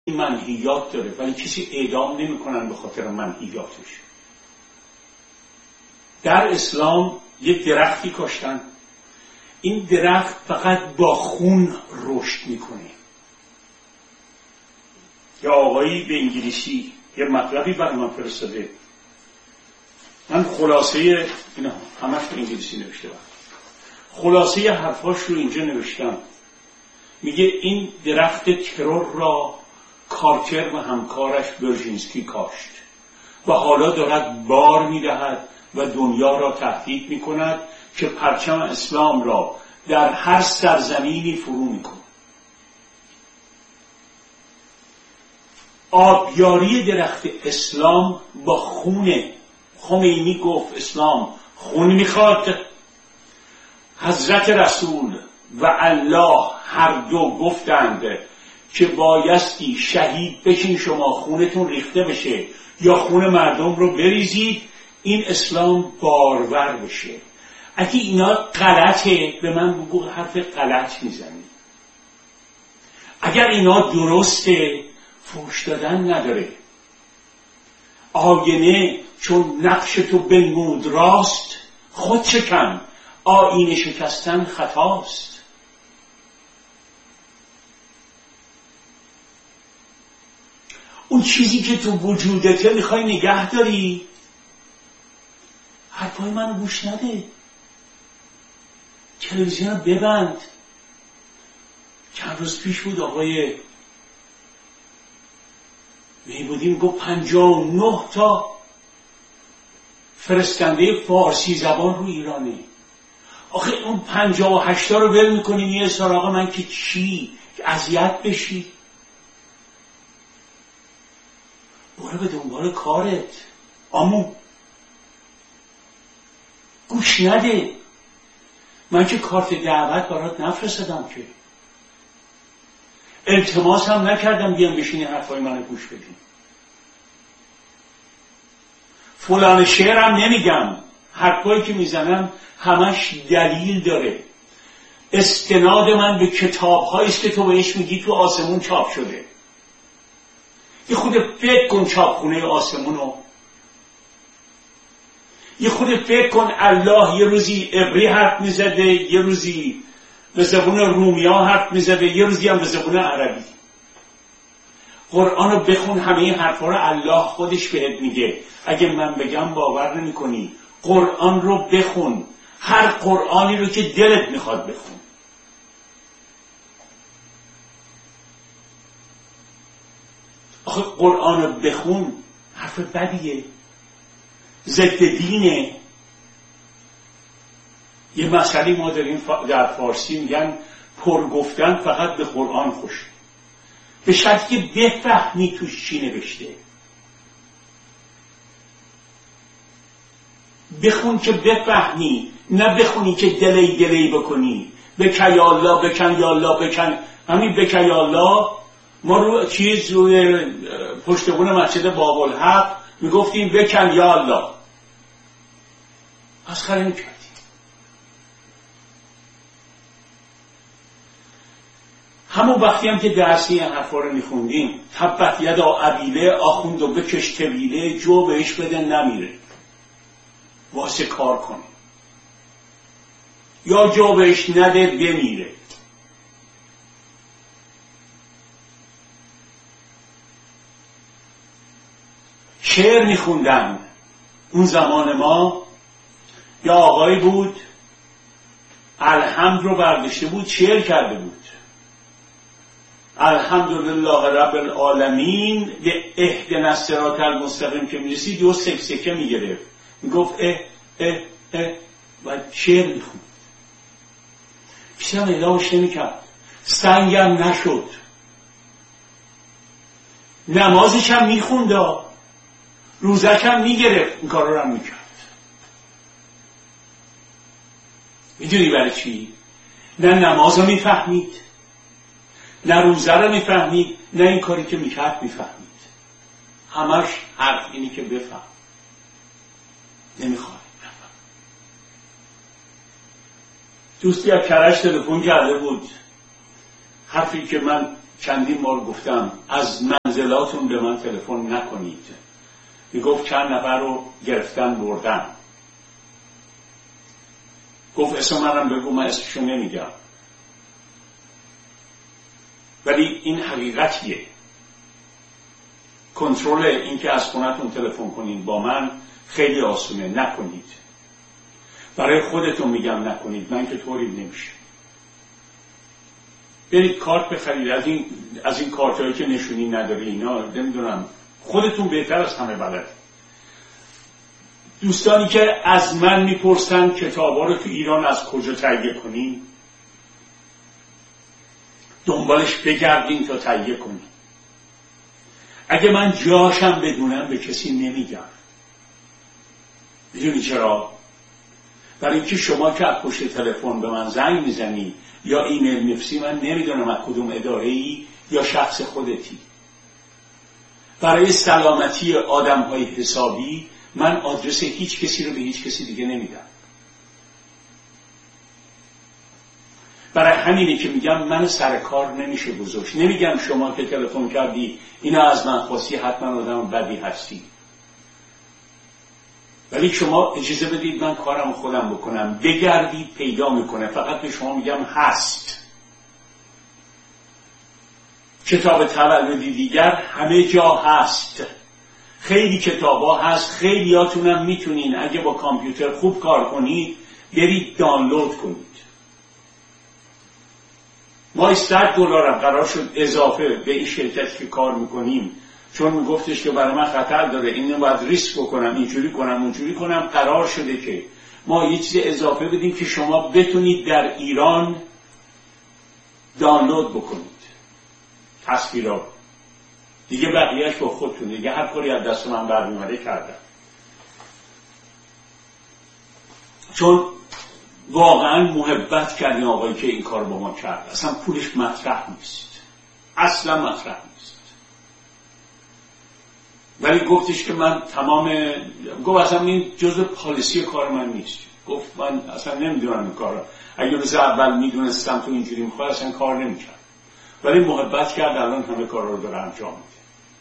منهیات داره ولی کسی اعدام نمی‌کنن به خاطر منهیاتش. در اسلام یک درختی کاشتن، این درخت فقط با خون رشد میکنه. یا آقایی به انگلیسی یه مطلبی برای من فرستاده، من خلاصه اینا همش به انگلیسی نوشته بود، خلاصه حرفاش رو اینجا نوشتم. میگه این درخت ترور را کارتر و همکارش برژینسکی کاشت و حالا دارد بار میدهد و دنیا را تهدید میکند که پرچم اسلام را در هر سرزمینی فرو میکند. آبیاری درخت اسلام با خونه. خمینی گفت اسلام خون میخواد. حضرت رسول و الله هر دو گفتند که بایستی شهید بشین شما، خونتون ریخته بشه یا خون مردم رو بریزید، این اسلام بارور بشه. اگه اینا غلطه به من بگو حرف غلط میزنی. اگر اینا درسته فوش دادن نداره. آینه چون نقش تو بنمود راست، خود شکن آینه شکستن خطاست. اون چیزی که تو وجودته میخوای نگه داری، حرفای منو گوش نده، تلویزیون ببند. چند روز پیش بود آقای میبودیم گفت 59 تا فرستنده فارسی زبان رو ایرانه. آخه اون 58 تا رو ول میکنی میه سراغ من که چی؟ که اذیت بشی؟ برو به دنبال کارت. آمو گوش نده. من که کارت دعوت برات نفرستادم که، التماس هم نکردم بیام بشینی حرفای منو گوش بدین. فلان شعرم نمیگم، حرفایی که میزنم همش دلیل داره. استناد من به کتاب‌هایی است که تو بهش میگی تو آسمون چاپ شده. یه خود فکر کن چاپخونه آسمونو. یه خود فکر کن الله یه روزی عبری حرف میزده، یه روزی به زبون رومیا حرف میزده، یه روزی هم به زبون عربی. قرآن رو بخون، همه این حرفا رو الله خودش بهت میگه. اگه من بگم باور نمی کنی. قرآن رو بخون، هر قرآنی رو که دلت میخواد بخون. آخه قرآن رو بخون حرف بدیه، ضد دینه. یه مسئله ما داریم در فارسی میگن پر گفتن فقط به قرآن خوش، به شرطی که بفهمی توش چی نوشته. بخون که بفهمی، نه بخونی که دلی بکنی. بکن یا الله، بکن یا الله، بکن. همین بکن یا الله ما رو چیز روی پشتبون مسجد بابالحق میگفتیم بکن یا الله، مسخره میکردیم. همون وقتی هم که درسی این حرفا رو میخوندیم، تبت یدا ابیله آخوند و بکش طویله، جو بهش بده نمیره، واسه کار کنه، یا جو بهش نده بمیره. شعر میخوندن اون زمان ما. یا آقایی بود الحمد رو برداشته بود شعر کرده بود، الحمدلله رب العالمین به اهدنا الصراط المستقیم که میرسید یه سکسکه میگرفت، میگفت اه اه اه و شعر میخوند. کسی هم ادامش نمیکرد، سنگم نشد. نمازش هم میخوند، روزش هم میگرفت، این کار رو هم میکرد. میدونی برای چی؟ نه نماز رو میفهمید، نه روزه رو میفهمید، نه این کاری که میکرد میفهمید. همش حرف اینی که بفهم، نمیخواد بفهم. دوستی از کرج تلفن کرده بود، حرفی که من چندین بار گفتم از منزلاتون به من تلفن نکنید. میگفت چند نفر رو گرفتن بردن. گفت اسم منم بگو، من اسمشو نمیگم. ولی این حقیقتیه. کنترل این که از خونتون تلفن کنید با من خیلی آسونه، نکنید. برای خودتون میگم نکنید، من که طوری نمیشه. برید کارت بخرید، از این کارتایی که نشونی نداره اینا، نمیدونم، خودتون بهتر از همه بلد. دوستانی که از من میپرسن کتابا رو تو ایران از کجا تهیه کنیم، دنبالش بگردین تا تهیه کنیم. اگه من جاشم بدونم به کسی نمیگم. میدونی چرا؟ برای اینکه شما که از پشت تلفن به من زنگ میزنی یا ایمیل میفرستی، من نمیدونم از کدوم اداره‌ای یا شخص خودتی. برای سلامتی آدم‌های حسابی من آدرس هیچ کسی رو به هیچ کسی دیگه نمیدم. برای همینه که میگم من سر کار نمیشه گذاشت. نمیگم شما که تلفن کردی اینا از من خواستی حتما آدم بدی هستی. ولی شما اجازه بدید من کارم خودم بکنم. بگردید پیدا میکنه. فقط به شما میگم هست. کتاب تولدی دیگر همه جا هست. خیلی کتابا هست. خیلیاتونم میتونین اگه با کامپیوتر خوب کار کنید برید دانلود کنید. ما $100 قرار شد اضافه به این شرکتی که کار میکنیم، چون میگفتش که برای من خطر داره، اینو باید ریسک بکنم، اینجوری کنم اونجوری کنم، قرار شده که ما یه چیز اضافه بدیم که شما بتونید در ایران دانلود بکنید تصویرات. دیگه بقیهش با خودتون، دیگه هر کاری از دست من برمی‌آمده کردم. چون واقعا محبت کردین آقایی که این کار با ما کرد. اصلا پولش مطرح نیست، اصلا مطرح نیست. ولی گفتش که من گفت اصلا این جزء پالیسی کار من نیست. گفت من اصلا نمیدونم این کار. اگه روز اول میدونستم تو اینجوری میخواد اصلا کار نمیکرد. ولی محبت کرد، الان همه کار رو داره انجام میده.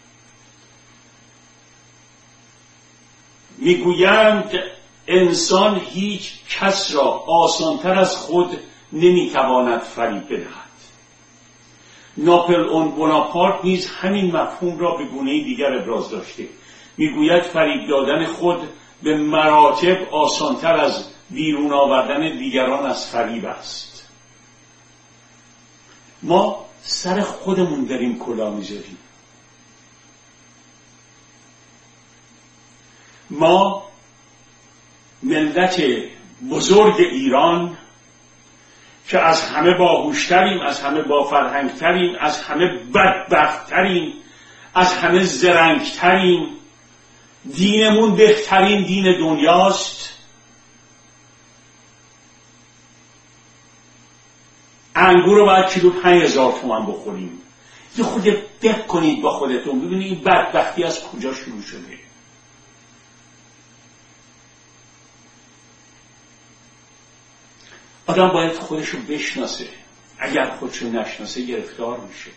میگویند انسان هیچ کس را آسانتر از خود نمیتواند فریب بدهد. ناپلئون بوناپارت نیز همین مفهوم را به گونه دیگر ابراز داشته. میگوید فریب دادن خود به مراتب آسانتر از بیرون آوردن دیگران از فریب است. ما سر خودمون داریم کلاه میذاریم. ما ملت بزرگ ایران که از همه باهوشتریم، از همه بافرهنگتریم، از همه بدبختتریم، از همه زرنگتریم، دینمون بهترین دین دنیاست، انگور رو باید کیلو 5000 تومان بخوریم. یه خود دق کنید با خودتون ببینید این بدبختی از کجا شروع شده. آدم باید خودشو بشناسه. اگر خودشو نشناسه گرفتار میشه.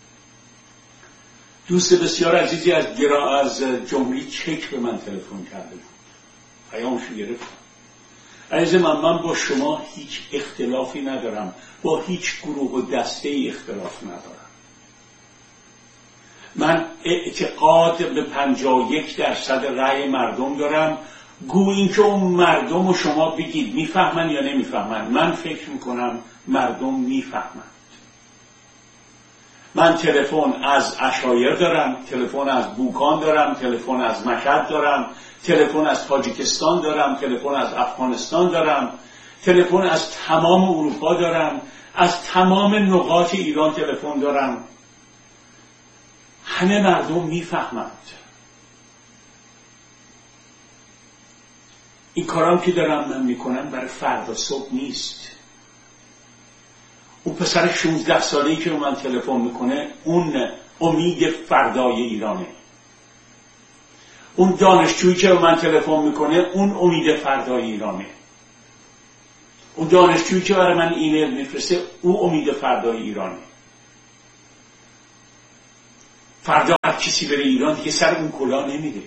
دوست بسیار عزیزی از جمهوری چک به من تلفن کرده بود. پیامشو گرفتم. عزیز من با شما هیچ اختلافی ندارم. با هیچ گروه و دسته اختلاف ندارم. من اعتقاد به 51% رأی مردم دارم. گویین که اون مردم و شما بگید میفهمن یا نمیفهمن. من فکر میکنم مردم میفهمند. من تلفن از عشایر دارم، تلفن از بوکان دارم، تلفن از مشهد دارم، تلفن از تاجیکستان دارم، تلفن از افغانستان دارم، تلفن از تمام اروپا دارم، از تمام نقاط ایران تلفن دارم. همه مردم میفهمند. این کارام که دارم من میکنم برای فردا صبح نیست. اون پسر 16 ساله‌ای که من تلفن میکنه اون امید فردای ایرانه. اون دانشجویی که من تلفن میکنه اون امید فردای ایرانه. اون دانشجویی که برای من ایمیل میفرسته او امید فردای ایرانه. فردا هر کسی بره ایران دیگه سر اون کلاه نمیره.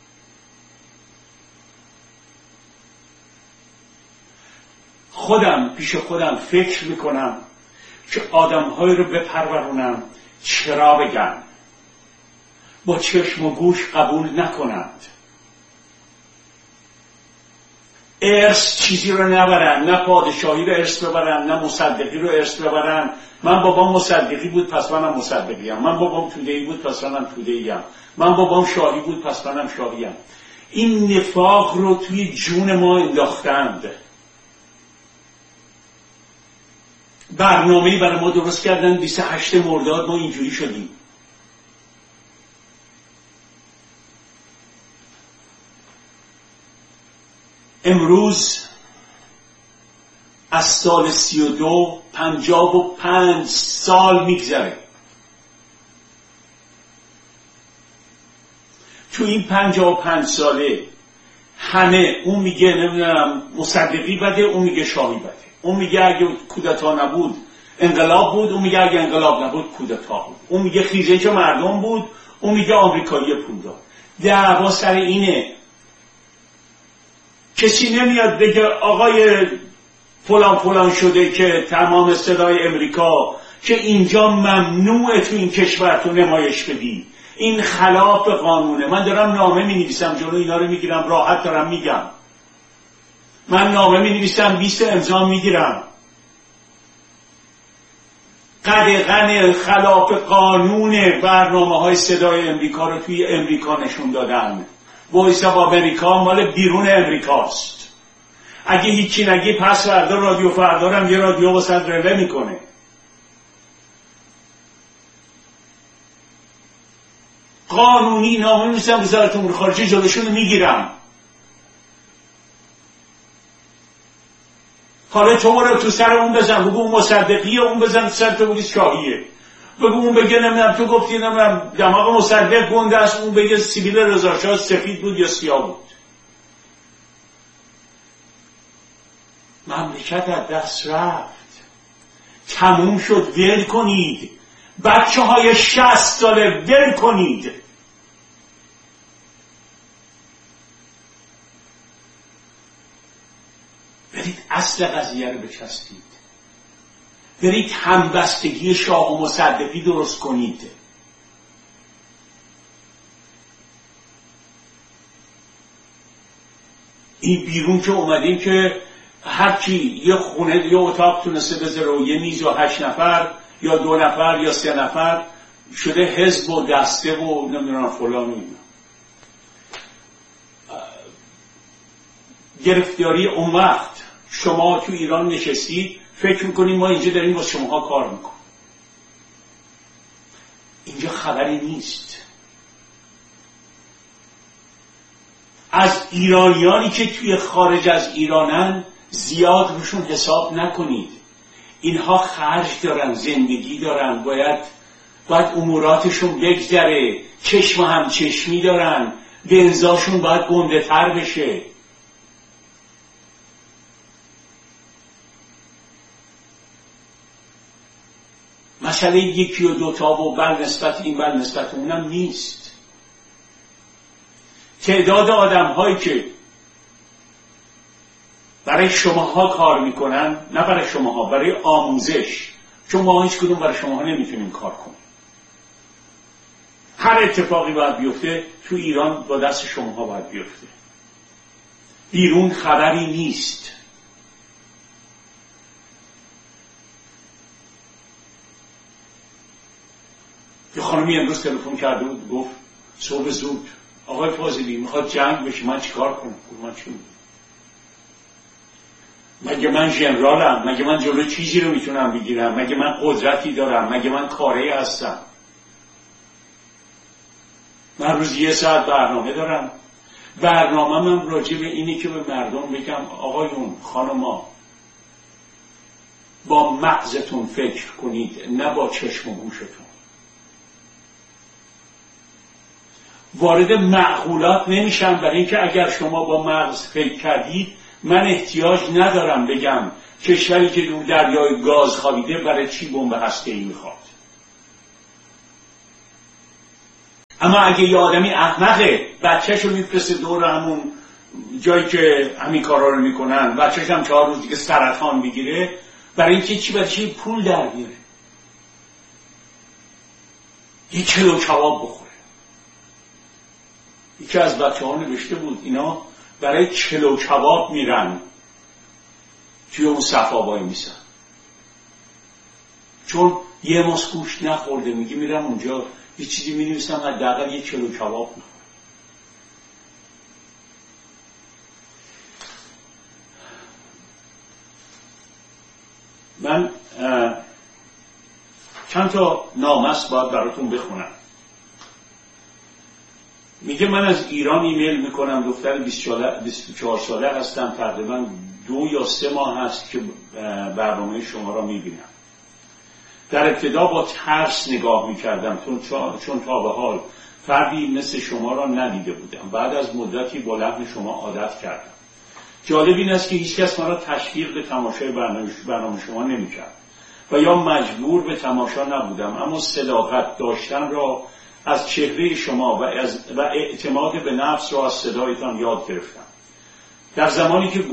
خودم پیش خودم فکر میکنم که آدم‌هایی رو بپرورونم چرا بگن، با چشم و گوش قبول نکنند، ارث چیزی رو نبرن، نه پادشاهی رو ارث ببرن، نه مصدقی رو ارث ببرن. من بابام مصدقی بود پس منم مصدقیم، من بابام توده‌ای بود پس منم توده‌ایم، من بابام شاهی بود پس منم شاهیم. این نفاق رو توی جون ما انداختند. برنامه‌ای برای ما درست کردن، 28 مرداد ما اینجوری شدیم. امروز از سال 32 55 سال میگذره. تو این 55 ساله همه، اون میگه نمیدونم مصدقی بده، اون میگه شاهی بده، اون میگه اگه کودتا نبود انقلاب بود، اون میگه اگه انقلاب نبود کودتا بود، اون میگه خیزش مردم بود، اون میگه آمریکایی پولدار. دعوا سر اینه. کسی نمیاد بگه آقای فلان فلان شده که تمام صدای امریکا که اینجا ممنوعه تو این کشور تو نمایش بدی، این خلاف قانونه. من دارم نامه می نویسم، جلو اینا رو میگیرم، راحت دارم میگم. من نامه می نویسم، 20 امضا میگیرم. قدغن خلاف قانون برنامه‌های صدای امریکا رو توی امریکا نشون دادن. وایس آف امریکا مال بیرون امریکاست. اگه هیچی نگی پس فردا رادیو فردا هم یه رادیو واسه رله میکنه. قانونی نامه می‌نویسم وزارت امور خارجه، جلوشون رو میگیرم. حالا تو برو تو سر اون بزن، بگو اون مصدقیه، اون بزن تو سر تو بگی شاهیه. بگو اون بگه نمیدونم تو گفتی نمیدونم دماغ مصدق گنده است، اون بگه سیبیل رضاشاه سفید بود یا سیاه بود. مملکت از دست رفت، تموم شد. ول کنید بچه های 60 ساله، ول کنید. برید اصل قضیه رو بچسبید، برید همبستگی شاه و مصدقی درست کنید. این بیرون که اومدیم که هرچی یه خونه یه اتاق تونسته بذاره و یه میز و 8 نفر یا 2 نفر یا 3 نفر شده حزب و دسته و نمیدونم فلان و اینا. گرفتاری اون وقت شما تو ایران نشستید فکر میکنید ما اینجا داریم با شماها کار میکنیم. اینجا خبری نیست. از ایرانیانی که توی خارج از ایرانن زیاد روشون حساب نکنید. اینها خرج دارن، زندگی دارن، باید اموراتشون بگذره، چشم هم چشمی دارن، بنزاشون باید گنده تر بشه. مسئله یکی و دوتا و بل نسبت این بل نسبت اونم نیست. تعداد آدم هایی که برای شماها کار میکنن، نه برای شماها، برای آموزش، چون ما هیچ کدوم برای شماها نمیتونیم کار کنیم. هر اتفاقی باید بیفته تو ایران با دست شماها باید بیفته. بیرون خبری نیست. یه خانمی امروز تلفن کرده بود، گفت صبح زود آقای فاضلی میخواد جنگ بشه، من چیکار کنم؟ من چی میدونم؟ مگه من ژنرالم؟ مگه من جلو چیزی رو میتونم بگیرم؟ مگه من قدرتی دارم؟ مگه من کاری هستم؟ من روز 1 ساعت برنامه دارم. برنامه من راجع به اینه که به مردم بگم آقایون خانما با مغزتون فکر کنید، نه با چشم و گوشتون. وارد معقولات نمیشم، برای اینکه اگر شما با مغز فکر کردید من احتیاج ندارم بگم کشوری که رو دریای گاز خوابیده برای چی بمب هسته‌ای میخواد. اما اگه یه آدمی احمقه بچه‌شو میفرسته دور همون جایی که همین کارا رو میکنن، بچه‌ش هم 4 روز دیگه سرطان میگیره، برای اینکه چی؟ برای چی پول در بیاره، یه کیلو کباب بخوره. یکی از بچه‌ها نوشته بود اینا برای کیلو کباب میرن توی اون صفا وای میسن، چون یه ماس گوشت نخورده، میگه میرم اونجا یه چیزی مینویسم حداقل 1 کیلو کباب میخورم. من چند تا نامه است باید براتون بخونم. میگه من از ایران ایمیل میکنم، دختر 24 ساله هستم، تقریبا 2 یا 3 ماه هست که برنامه شما را میبینم. در ابتدا با ترس نگاه میکردم چون تا به حال فردی مثل شما را ندیده بودم. بعد از مدتی با لحن شما عادت کردم. جالب این است که هیچکس مرا تشویق به تماشای برنامه شما نمیکرد و یا مجبور به تماشا نبودم، اما صداقت داشتن را از چهره شما و اعتماد به نفس را از صدایتان یاد گرفتم. در زمانی که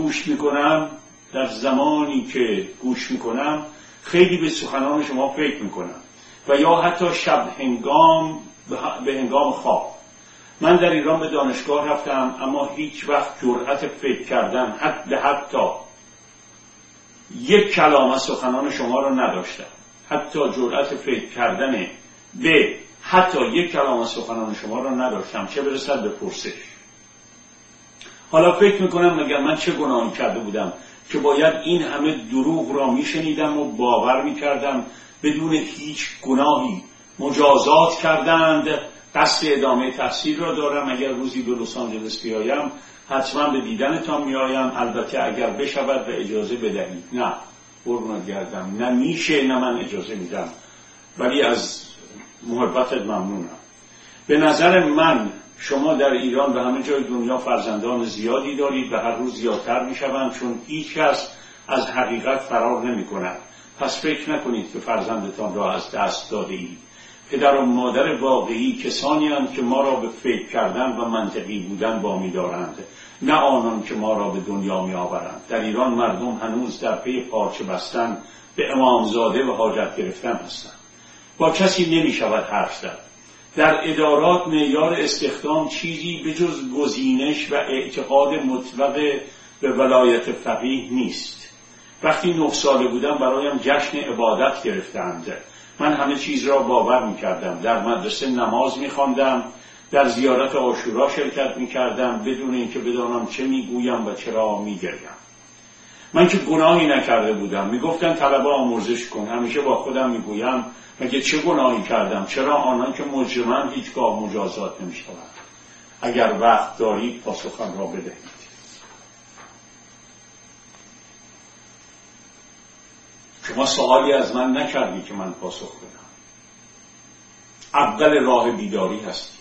گوش میکنم خیلی به سخنان شما فکر میکنم و یا حتی شب به هنگام خواب. من در ایران به دانشگاه رفتم اما هیچ وقت جرأت فکر کردن حتی 1 کلام از سخنان شما را نداشتم. حتی جرأت فکر کردن به حتی 1 کلام از سخنان شما را نداشتم، چه برسد به پرسش. حالا فکر میکنم مگر من چه گناهی کرده بودم که باید این همه دروغ را میشنیدم و باور میکردم بدون هیچ گناهی مجازات کردند. قصد ادامه تحصیل را دارم، اگر روزی به لس آنجلس بیایم حتما به دیدنتان میایم، البته اگر بشود و اجازه بدهید. نه قربونت گردم، نه میشه نه من اجازه میدم، ولی از محبتت ممنونم. به نظر من شما در ایران و همه جای دنیا فرزندان زیادی دارید و هر روز زیادتر میشوند، چون هیچ کس از حقیقت فرار نمی کند. پس فکر نکنید که فرزندتان را از دست داده اید. پدر و مادر واقعی کسانی هستند که ما را به فکر کردن و منطقی بودن وامی دارند، نه آنان که ما را به دنیا می آورند. در ایران مردم هنوز در پی پارچه بستن به امامزاده و حاجت گرفتن هستند. با کسی نمی شود حرف زد. در ادارات معیار استخدام چیزی به جز گزینش و اعتقاد مطلق به ولایت فقیه نیست. وقتی 9 ساله بودم برایم جشن عبادت گرفتند. من همه چیز را باور می‌کردم. در مدرسه نماز می‌خواندم، در زیارت عاشورا شرکت می‌کردم بدون اینکه بدانم چه می‌گویم و چرا می‌گریم. من که گناهی نکرده بودم. میگفتن طلبه آمرزش کن. همیشه با خودم میگویم مگه چه گناهی کردم؟ چرا آنان که مجرمند هیچگاه مجازات نمی‌شوند؟ اگر وقت دارید پاسخم را بدهید. شما سوالی از من نکردی که من پاسخ بدم. اول راه بیداری هستی.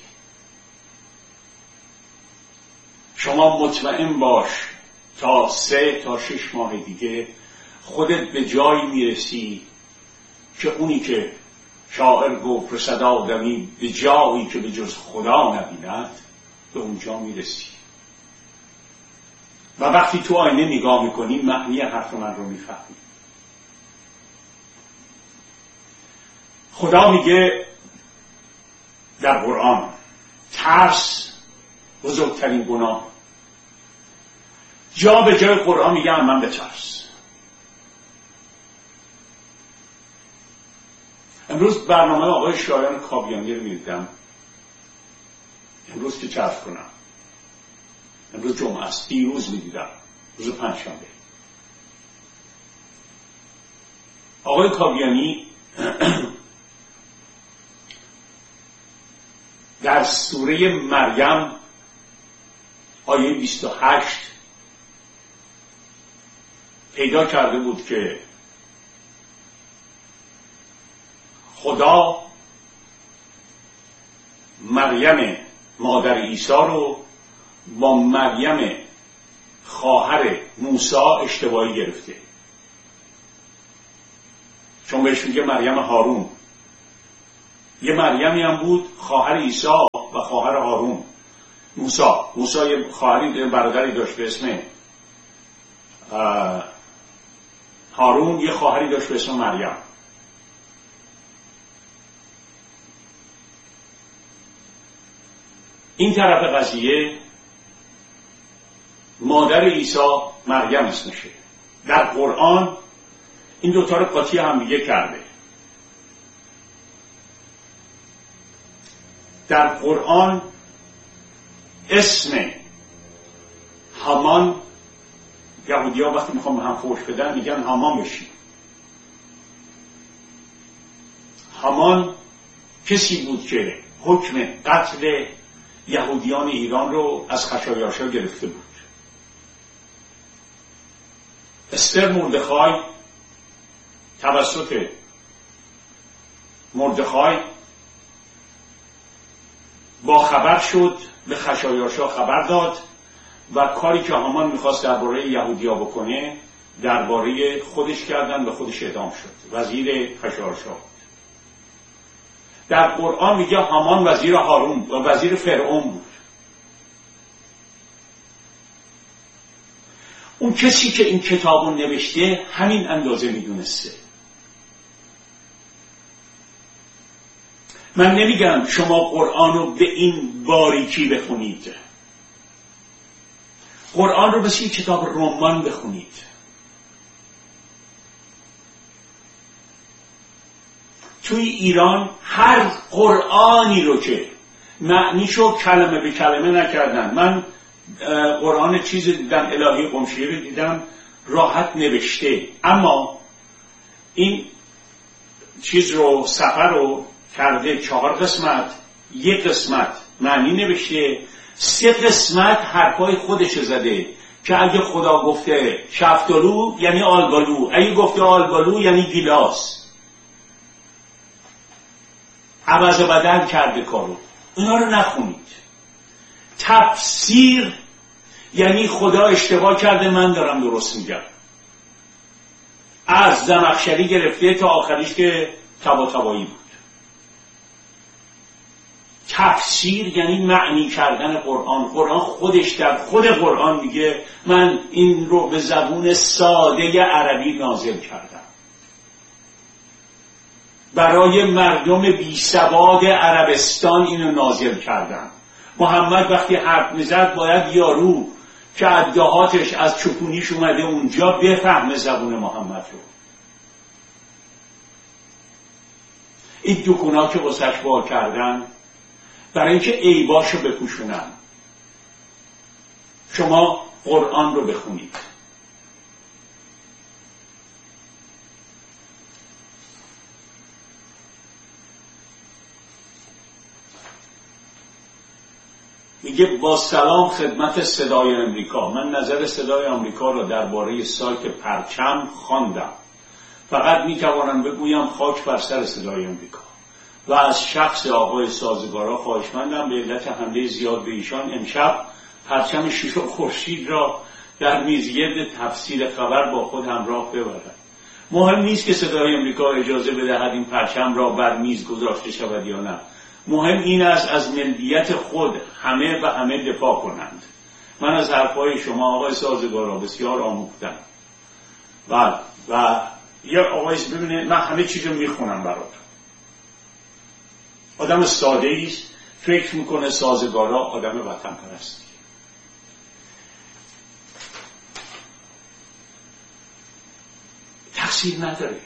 شما مطمئن باش تا 3 تا 6 ماه دیگه خودت به جایی میرسی که اونی که شاعر گفت رسد آدمی به جایی که به جز خدا نبیند، به اونجا میرسی. و وقتی تو آینه نگاه میکنی معنی حرف من رو میفهمی. خدا میگه در قرآن ترس بزرگترین گناه. جا به جای قرآن میگه من به ترس. امروز برنامه آقای شایان کابیانی رو میدیدم. امروز که چرف کنم، امروز جمعه است، دیروز میدیدم، روز پنجشنبه. آقای کابیانی در سوره مریم آیه 28 پیدا کرده بود که خدا مریم مادر عیسی رو با مریم خواهر موسی اشتباهی گرفته، چون بهش میگه مریم هارون. یه مریمی هم بود خواهر عیسی و خواهر هارون موسی یه خواهری برادری داشت به اسم هارون، یه خواهری داشت به اسم مریم. این طرف قضیه مادر عیسی مریم اسمشه. در قرآن این دوتا رو قاطی هم دیگه کرده. در قرآن اسم هامان، یهودی ها وقتی میخوام هم فوش بدن میگن هامان بشی. هامان کسی بود که حکم قتل یهودیان ایران رو از خشایارشا گرفته بود. استر مردخای توسط مردخای با خبر شد، به خشایارشا خبر داد و کاری که هامان میخواست درباره یهودیا بکنه درباره خودش کردن و خودش اعدام شد. وزیر خشایارشا بود. در قرآن میگه هامان وزیر هارون و وزیر فرعون بود. اون کسی که این کتابو نوشته همین اندازه میدونسته. من نمیگم شما قرآن رو به این باریکی بخونید. قرآن رو مثل کتاب رمان بخونید. توی ایران هر قرآنی رو که معنیشو کلمه به کلمه نکردن. من قرآن چیز دیدم، الهی قمشیری رو دیدم راحت نوشته، اما این چیز رو سفر رو کرده 4 قسمت، 1 قسمت معنی نوشته، 3 قسمت حرفای خودش زده که اگه خدا گفته شفتالو یعنی آلبالو، اگه گفته آلبالو یعنی گیلاس. عوض و بدل کرده کارو. اینا رو نخونید. تفسیر یعنی خدا اشتباه کرده من دارم درست میگم. از زمخشری گرفته تا آخریش که طباطبایی بود. تفسیر یعنی معنی کردن قرآن. قرآن خودش در خود قرآن میگه من این رو به زبون ساده عربی نازل کردم برای مردم بی سواد عربستان، اینو نازل کردم. محمد وقتی حرف میزد باید یارو که ادعاهاتش از چپونیش اومده اونجا بفهمه زبون محمد رو. این دکونا که واسش وا کردن برای اینکه عیباشو بپوشونن. شما قرآن رو بخونید. میگه با سلام خدمت صدای امریکا. من نظر صدای امریکا را درباره سایت پرچم خواندم. فقط میتوانم بگویم خاک بر سر صدای امریکا و از شخص آقای سازگارا خواهشمندم به علت حمله زیاد به ایشان امشب پرچم 6 خورشید را در میزگرد تفسیر خبر با خود همراه ببرد. مهم نیست که صدای امریکا اجازه بدهد این پرچم را بر میز گذاشته شود یا نه. مهم این است از ملیت خود همه دفاع کنند. من از حرفهای شما آقای سازگارا بسیار آموختم. و یه آقای ببینه من همه چیزو میخونم برات. آدم ساده ایست، فکر میکنه سازگارا آدم وطن پرستی. تقصیر نداره.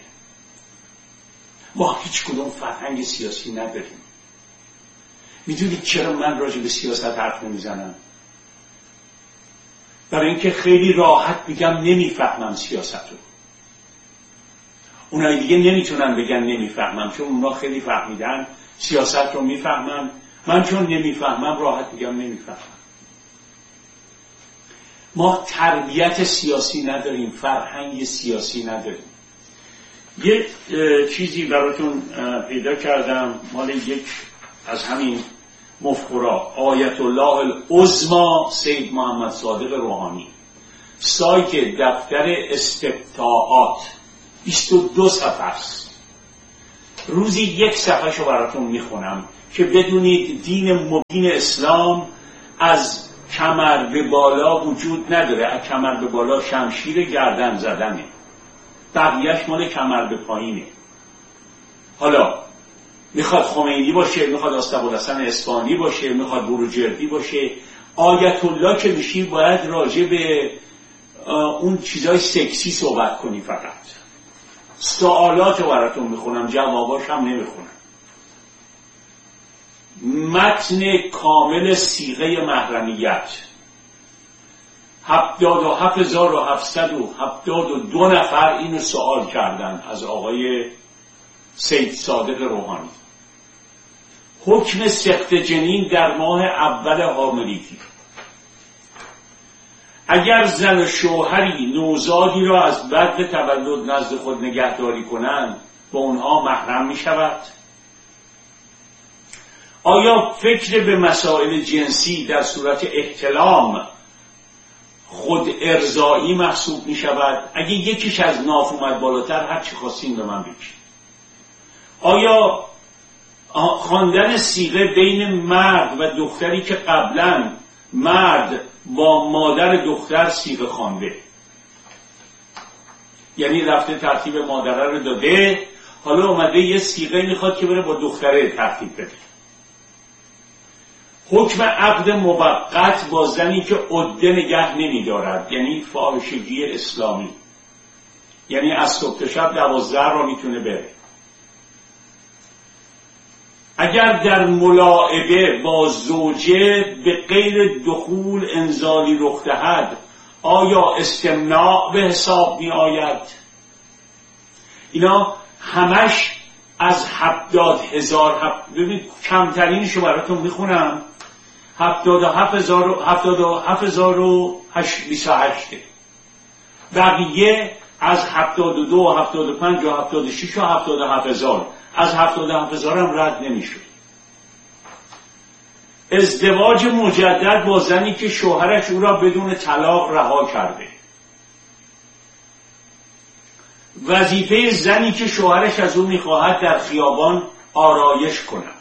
ما هیچ کدوم فرهنگ سیاسی نداریم. میدونید چرا من راجع به سیاست حرف نمیزنم؟ برای اینکه خیلی راحت میگم نمیفهمم سیاست رو. اونایی دیگه نمیتونن بگن نمیفهمم، چون اونا خیلی فهمیدن سیاست رو میفهمن. من چون نمیفهمم راحت میگم نمیفهمم. ما تربیت سیاسی نداریم، فرهنگ سیاسی نداریم. یه چیزی براتون پیدا کردم مال یک از همین مفکرا، آیت الله العظما سید محمد صادق روحانی، سایت دفتر استفتاءات، 22 صفحه است. روزی 1 صفحه شو براتون میخونم که بدونید دین مبین اسلام از کمر به بالا وجود نداره. از کمر به بالا شمشیر گردن زدنه، بقیهش مال کمر به پایینه. حالا میخواد خمینی باشه، میخواد آستقالحسن اصفهانی باشه، میخواد بروجردی باشه، آیت الله که میشی باید راجع به اون چیزای سکسی صحبت کنی. فقط سوالات رو براتون میخونم، جواباش هم نمیخونم. متن کامل صیغه محرمیت 77,772 نفر اینو سوال کردن از آقای سید صادق روحانی. حکم سقط جنین در ماه اول حاملگی. اگر زن و شوهری نوزادی را از بعد تولد نزد خود نگهداری کنند با اونها محرم می شود؟ آیا فکر به مسائل جنسی در صورت احتلام خود ارضایی محسوب می شود؟ اگه یکیش از ناف اومد بالاتر هر چی خواستین به من بگید. آیا خواندن صیغه بین مرد و دختری که قبلا مرد با مادر دختر صیغه خوانده، یعنی رفته ترتیب مادره رو داده، حالا اومده یه صیغه میخواد که بره با دختره ترتیب بده. حکم عقد موقت با زنی که عده نگه نمیدارد، یعنی فاحشگی اسلامی، یعنی از صبح تا شب 12 را میتونه بره. اگر در ملاعبه با زوجه به غیر دخول انزالی رخ دهد آیا استمناء به حساب می آید؟ اینا همش از 70,000. ببینید کمترینشو براتون میخونم، 77,028. بقیه از 72 75 و 76 و 77,000. از 77,000 هم رد نمیشد. ازدواج مجدد با زنی که شوهرش او را بدون طلاق رها کرده. وظیفه زنی که شوهرش از او میخواهد در خیابان آرایش کند.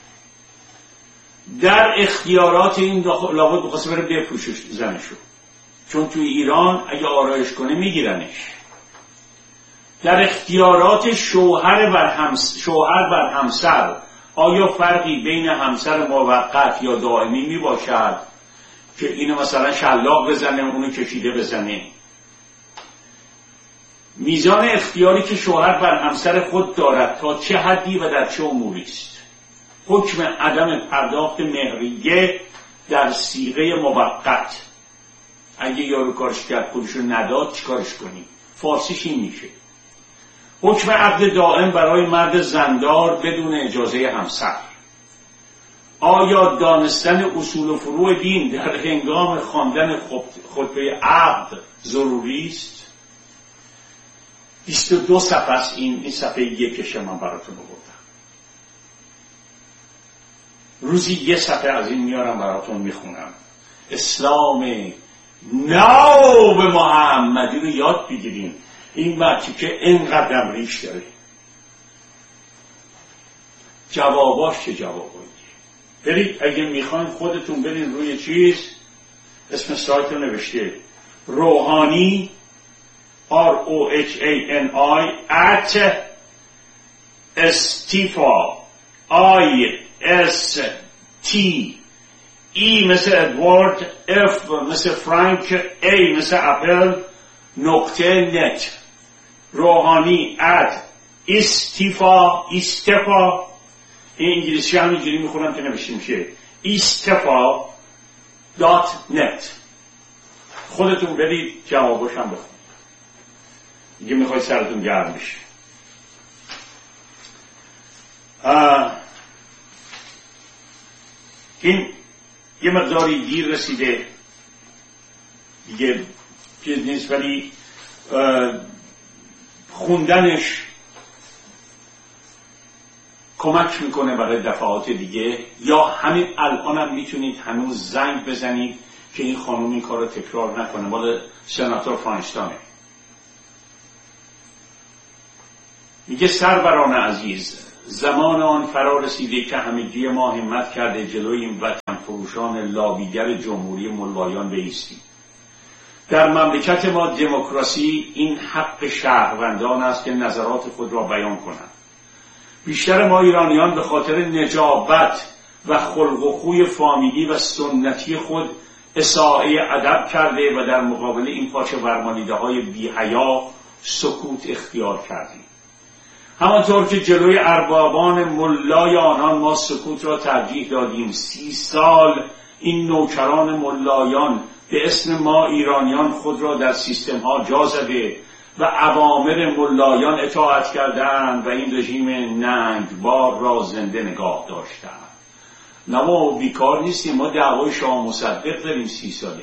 در اختیارات این لابد بخواسته بره بپوشه زنشو، چون توی ایران اگه آرایش کنه میگیرنش. در اختیارات شوهر بر همسر آیا فرقی بین همسر موقت یا دائمی می باشد که اینو مثلا شلاق بزنه اونو کشیده بزنه؟ میزان اختیاری که شوهر بر همسر خود دارد تا چه حدی و در چه اموری است؟ حکم عدم پرداخت مهریه در صیغه موقت. اگه یارو کارش کرد خودشو نداد چیکارش کنی؟ فارسیش این میشه. حکم عقد دائم برای مرد زندار بدون اجازه همسر. آیا دانستن اصول و فروع دین در هنگام خواندن خطبه عقد ضروری است؟ 22 صفحه است. این صفحه یکش من براتون آوردم. روزی یه صفحه از این میارم براتون میخونم. اسلام نو به محمدی رو یاد بگیریم. این بچه که اینقدر ریش داره. جواباش چه جوابایی؟ برید اگه میخواین خودتون برید روی چیز، اسم سایت رو نوشته روحانی ROHANI @istifa ISTE مثل ادوارد، F مثل فرانک، A مثل اپل .net. روحانی @istifa این انگلیسی هم اینجوری میخونم که نوشته میشه istifa.net. خودتون برید جوابش هم بخونید دیگه، میخواید سرتون گرم بشه. این یه مقداری دیر رسیده دیگه، چیز نیست، ولی خوندنش کمک میکنه برای دفعات دیگه. یا همین الان هم میتونید هنوز زنگ بزنید که این خانوم این کار رو تکرار نکنه. مال سناتور فاینشتاینه. میگه سروران عزیز، زمان آن فرا رسیده که همگی ما همت کرده جلوی این وطن فروشان لابیگر جمهوری ملایان بایستیم. در مملکت ما دموکراسی این حق شهروندان است که نظرات خود را بیان کنند. بیشتر ما ایرانیان به خاطر نجابت و خلق و خوی فامیلی و سنتی خود اساءه ادب کرده و در مقابل این پاچه ورمانیده های بی‌حیا سکوت اختیار کردیم. همانطور که جلوی اربابان ملای آنان ما سکوت را ترجیح دادیم، 30 سال این نوکران ملایان به اسم ما ایرانیان خود را در سیستم ها جا زده و اوامر ملایان اطاعت کردند و این رژیم ننگبار را زنده نگاه داشتند. نه ما بیکار نیستیم، ما دعوای شاه مصدق داریم 30 ساله.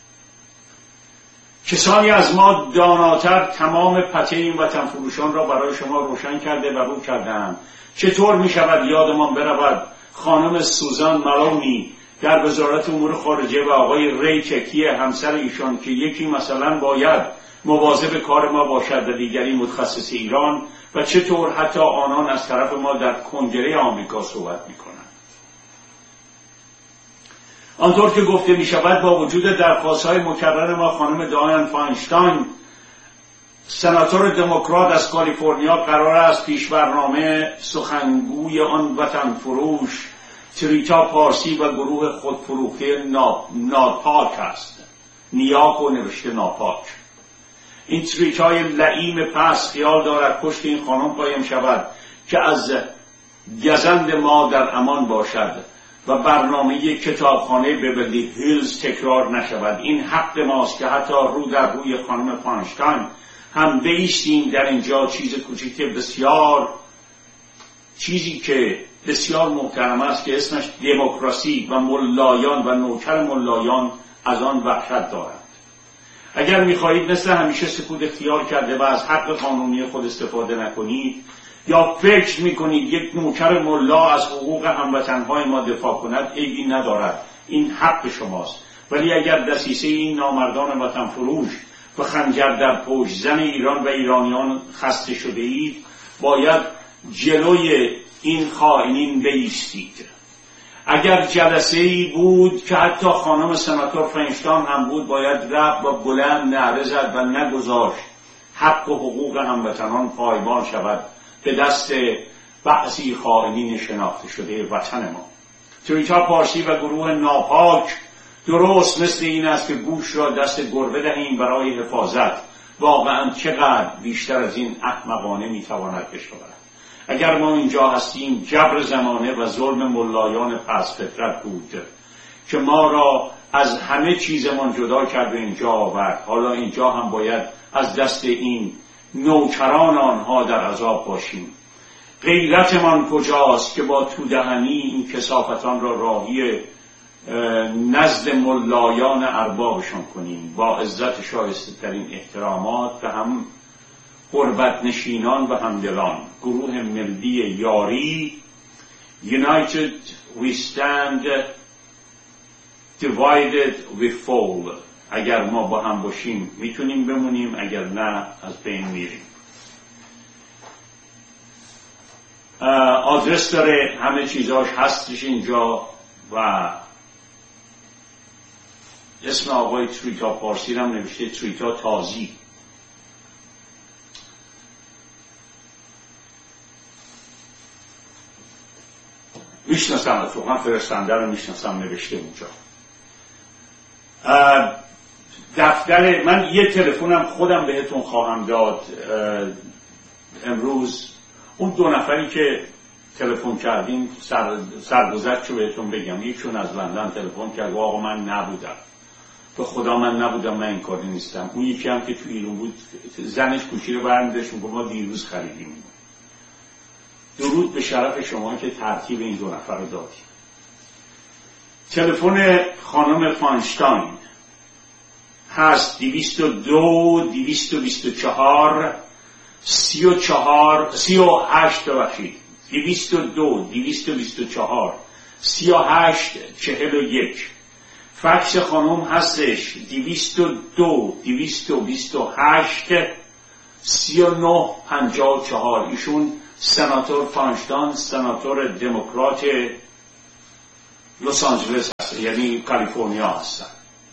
کسانی از ما داناتر تمام پته این وطن فروشان را برای شما روشن کرده و رو کردند. چطور می شود یادمان برود خانم سوزان مالونی در وزارت امور خارجه و آقای ری چکی همسر ایشان که یکی مثلا باید مواظب کار ما باشد و دیگری متخصص ایران، و چطور حتی آنان از طرف ما در کنگره آمریکا صحبت می کنند. آنطور که گفته می شود با وجود درخواست‌های مکرر ما، خانم دایان فاینشتاین سناتور دموکرات از کالیفرنیا قرار است پیش برنامه سخنگوی آن وطن فروش تریتا پارسی و گروه خودفروخته ناپاک است. نیاک و نوشته ناپاک. این تریتای لعیم پس خیال دارد پشت این خانم قایم شود که از گزند ما در امان باشد و برنامه کتابخانه بیورلی هیلز تکرار نشود. این حق ماست که حتی رو در روی خانم فاینشتاین هم بایستیم در اینجا. چیزی که بسیار محترم است که اسمش دموکراسی و ملایان و نوکر ملایان از آن وحشت دارند. اگر می‌خواهید مثل همیشه سکوت اختیار کرده و از حق قانونی خود استفاده نکنید، یا فکر میکنید یک نوکر ملا از حقوق هموطنهای ما دفاع کند، عیبی ندارد، این حق شماست. ولی اگر دسیسه این نامردان وطن فروش و خنجر در پشت زن ایران و ایرانیان خسته شده اید، باید جلوی این خائنین بایستید. اگر جلسه‌ای بود که حتی خانم سناتور فاینشتاین هم بود، باید رفت و بلند نعره زد و نگذاشت حق و حقوق هموطنان پایمال شود به دست بعضی خائنین شناخته شده وطن ما. تریتا پارسی و گروه ناپاک درست مثل این است که گوش را دست گربه دهیم برای حفاظت. واقعا چقدر بیشتر از این احمقانه میتواند بشود؟ اگر ما اینجا هستیم، جبر زمانه و ظلم ملایان پس فطرت بود که ما را از همه چیزمان جدا کرد و اینجا آورد. حالا اینجا هم باید از دست این نوکران آنها در عذاب باشیم. غیرتمان کجاست که با تودهنی این کثافتان را راهی نزد ملایان اربابشان کنیم، با عزت شایسته ترین احترامات به هم قربت نشینان و همدلان. گروه ملی یاری United we stand, divided we fall. اگر ما با هم باشیم میتونیم بمونیم، اگر نه از بین میریم. آدرس داره، همه چیزاش هستش اینجا و اسم آقای تریتا پارسی هم نوشته تریتا تازی. میشناسم اتفاقا فرستنده رو میشناسم، نوشته اونجا. دفتر من یه تلفنم خودم بهتون خواهم داد امروز. اون 2 نفری که تلفن کردیم سرگذشت رو بهتون بگم. یکشون از لندن تلفن کرد و آقا من نبودم، به خدا من نبودم، من این کاری نیستم. اون یکی هم که تو ایران بود زنش گوشی رو برمی‌داشت و ما دیروز خریدیم. درود به شرف شما که ترتیب این 2 نفر رو دادیم. تلفن خانم فاینشتاین هست 202 224 38 ببخشید 202 224 38 41. فکس خانم هستش 202 228 39 54. ایشون سناتور فانشتان سناتور دموکرات لس آنجلس هست، یعنی کالیفرنیا هستن.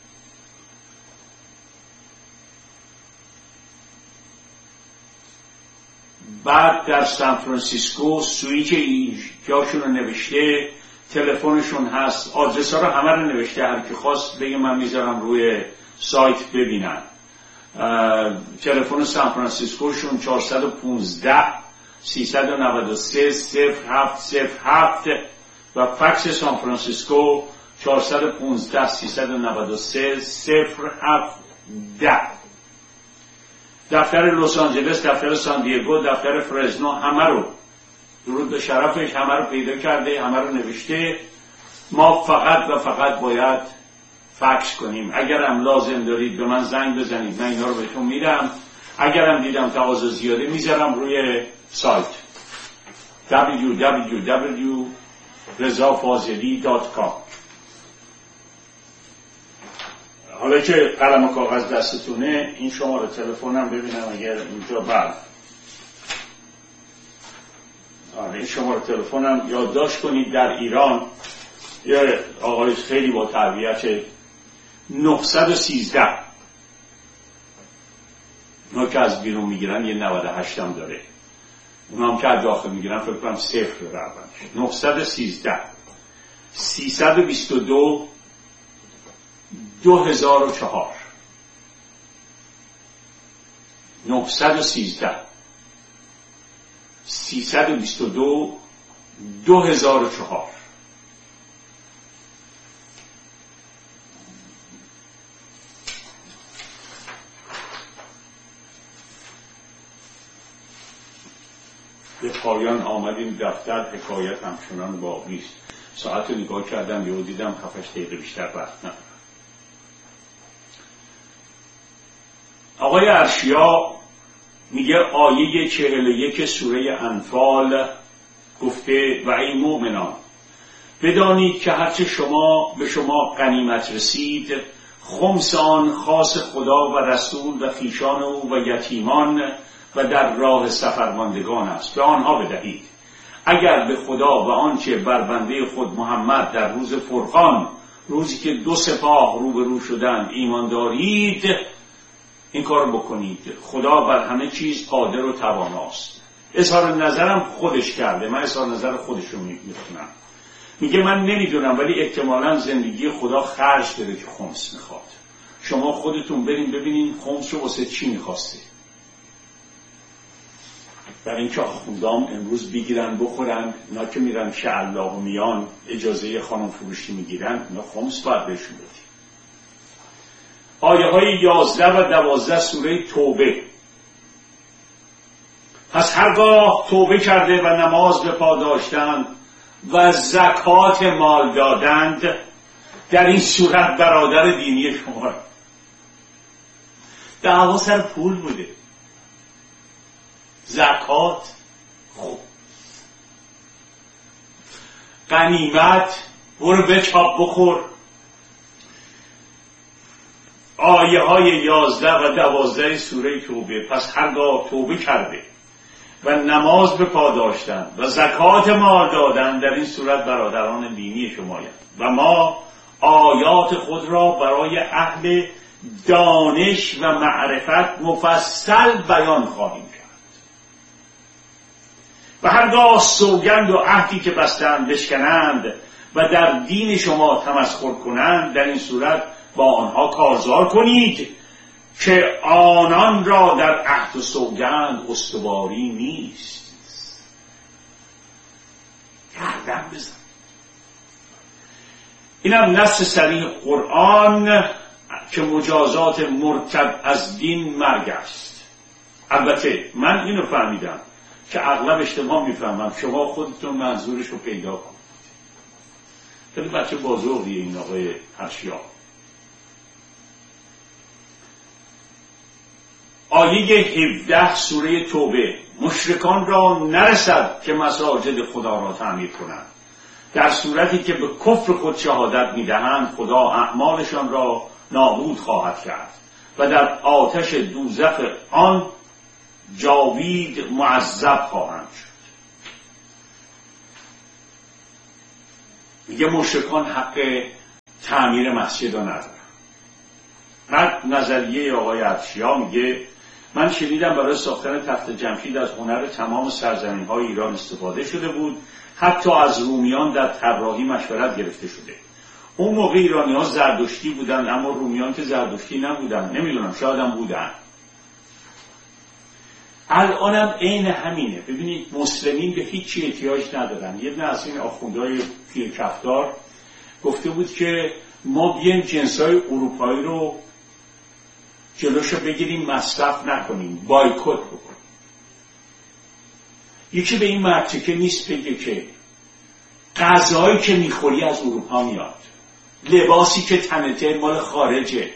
بعد در سان فرانسیسکو سویچ جاشون رو نوشته، تلفنشون هست، آدرس ها رو همه رو نوشته، هر کی خواست بگه من میذارم روی سایت ببینن. تلفن سان فرانسیسکوشون 415 393 0707 و فکس سان فرانسیسکو 415 393 0710. دفتر لس آنجلس، دفتر سان دیگو، دفتر فرزنو، همه رو درود به شرفش همه رو پیدا کرده، همه رو نوشته. ما فقط و فقط باید فکس کنیم. اگرم لازم دارید به من زنگ بزنید، من اینا رو بهتون میدم. اگرم دیدم تقاضا زیاده میذارم روی سایت www.rezafazeli.com. حالا که قلم و کاغذ دستتونه، این شماره تلفنم ببینم اگر اینجا این شماره تلفنم یادداشت کنید. در ایران یه آقای خیلی با تربیت 913 اونا که از بیرون میگیرن یه 98 هم داره، اونا هم که از داخل میگیرن فکر کنم 0 برابرش. 913 322 2004 913 322 2004. به پایان آمدیم دفتر. حکایت همچنان باقی است. ساعت رو نگاه کردم یهو دیدم 7 دقیقه بیشتر وقت ندارم. آقای ارشیا میگه آیه 41 سوره انفال گفته و ای مؤمنان بدانید که هرچه به شما غنیمت رسید خمس آن خاص خدا و رسول و خویشان او و یتیمان و در راه سفرماندگان است، به آنها بدهید. اگر به خدا و آنچه بر بنده خود محمد در روز فرقان، روزی که 2 سپاه روبرو شدند، ایمان دارید، این کار بکنید. خدا بر همه چیز قادر و تواناست. اظهار نظرم خودش کرده، من اظهار نظر خودش رو میخونم. میگه من نمیدونم ولی احتمالاً زندگی خدا خرج داره که خمس میخواد. شما خودتون برین ببینین خمس رو واسه چی میخواسته. برای اینکه آخوندام امروز بگیرن بخورن، اینا که میرن شعله و میان اجازه خانم فروشی میگیرن، اینا خمس باید بهشون بدی. آیه های 11 و 12 سوره توبه. پس هرگاه توبه کرده و نماز به پا داشتند و زکات مال دادند، در این صورت برادر دینی شما دعوا سر پول بوده. زکات، خب غنیمت، برو بچاپ بخور. آیه های 11 و 12 سوره توبه. پس هرگاه توبه کرده و نماز به پا داشتند و زکات مال دادند، در این صورت برادران دینی شمایند و ما آیات خود را برای اهل دانش و معرفت مفصل بیان خواهیم کرد. و هرگاه سوگند و عهدی که بستند بشکنند و در دین شما تمسخر کنند، در این صورت با آنها کارزار کنید که آنان را در عهد و سوگند استواری نیست. گردن بزن. اینم نص صریح قرآن که مجازات مرتد از دین مرگ است. البته من اینو فهمیدم که اغلب اشتباه میفهمم، شما خودتون منظورش رو پیدا کنید. خیلی بچه بازوقیه این آقای ارشیا. آیه 17 سوره توبه. مشرکان را نرسد که مساجد خدا را تعمیر کنند. در صورتی که به کفر خود شهادت میدهند خدا اعمالشان را نابود خواهد کرد و در آتش دوزخ آن جاوید معذب خواهند شد. میگه مشرکان حق تعمیر مسجد رو ندارن. بعد نظریه آقای عطشیا میگه من شنیدم برای ساختن تخت جمشید از هنر تمام سرزمین‌های ایران استفاده شده بود، حتی از رومیان در طراحی مشورت گرفته شده. اون موقع ایرانی‌ها زردشتی بودن، اما رومیان که زردشتی نبودن، نمیدونم شاید هم بودن. الانم عین همینه. ببینید مسلمین به هیچی احتیاج ندارن. یه دونه از این آخوندهای پیرکفتار گفته بود که ما بیایم جنسای اروپایی رو جلوشو بگیریم، مصرف نکنیم، بایکوت بکنیم. یکی به این مرتکه نیست بگه که غذایی که میخوری از اروپا میاد، لباسی که تنته مال خارجه،